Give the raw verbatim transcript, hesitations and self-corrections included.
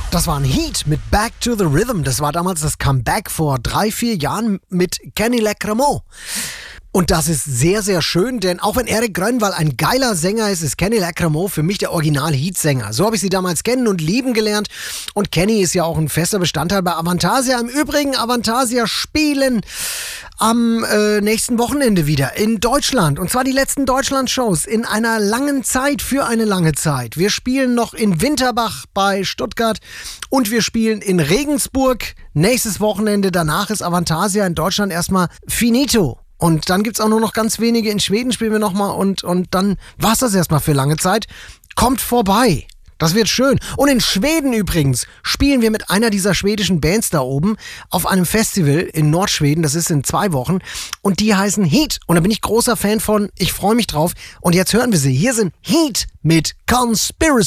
Das war ein Heat mit Back to the Rhythm. Das war damals das Comeback vor drei, vier Jahren mit Kenny Leckremont. Und das ist sehr, sehr schön, denn auch wenn Erik Grönwall ein geiler Sänger ist, ist Kenny Leckremont für mich der Original-Heat-Sänger. So habe ich sie damals kennen und lieben gelernt. Und Kenny ist ja auch ein fester Bestandteil bei Avantasia. Im Übrigen, Avantasia spielen am äh, nächsten Wochenende wieder in Deutschland. Und zwar die letzten Deutschland-Shows in einer langen Zeit, für eine lange Zeit. Wir spielen noch in Winterbach bei Stuttgart und wir spielen in Regensburg nächstes Wochenende. Danach ist Avantasia in Deutschland erstmal finito. Und dann gibt's auch nur noch ganz wenige. In Schweden spielen wir nochmal und, und dann war's das erstmal für lange Zeit. Kommt vorbei. Das wird schön. Und in Schweden übrigens spielen wir mit einer dieser schwedischen Bands da oben auf einem Festival in Nordschweden. Das ist in zwei Wochen. Und die heißen Heat. Und da bin ich großer Fan von. Ich freue mich drauf. Und jetzt hören wir sie. Hier sind Heat mit Conspiracy.